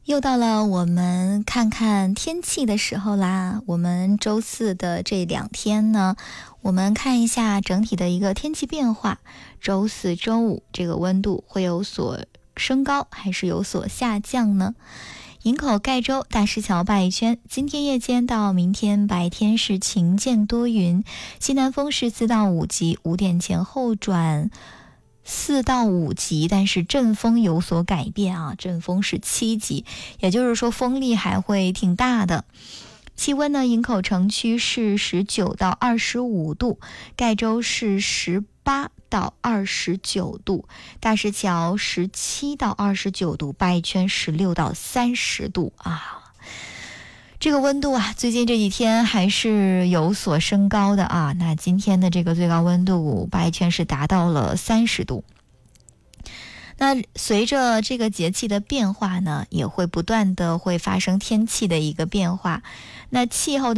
又到了我们看看天气的时候啦。我们周四的这2天呢，我们看一下整体的一个天气变化。周四周五这个温度会有所升高还是有所下降呢？营口盖州大石桥鲅鱼圈，今天夜间到明天白天是晴间多云，西南风是4到5级，5点前后转4到5级，但是阵风有所改变啊，阵风是7级，也就是说风力还会挺大的。气温呢，营口城区是19到25度，盖州是18到29度，大石桥17到29度，鲅鱼圈16到30度啊。这个温度啊，最近这几天还是有所升高的啊。那今天的这个最高温度，鲅鱼圈是达到了30度。那随着这个节气的变化呢，也会不断的会发生天气的一个变化。那气候的